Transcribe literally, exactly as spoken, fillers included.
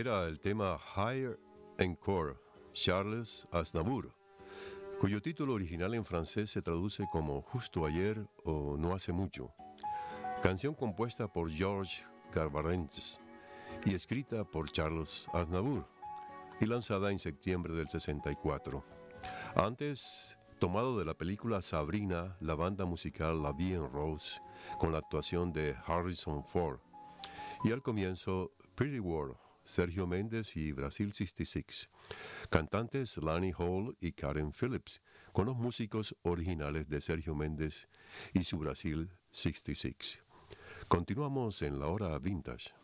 era el tema Higher Encore, Charles Aznavour, cuyo título original en francés se traduce como Justo ayer o No hace mucho. Canción compuesta por Georges Garbarentz y escrita por Charles Aznavour y lanzada en septiembre del sesenta y cuatro. Antes, tomado de la película Sabrina, la banda musical La Vie en Rose, con la actuación de Harrison Ford. Y al comienzo, Pretty World, Sergio Méndez y Brasil sesenta y seis. Cantantes Lani Hall y Karen Phillips, con los músicos originales de Sergio Méndez y su Brasil sesenta y seis. Continuamos en la hora vintage.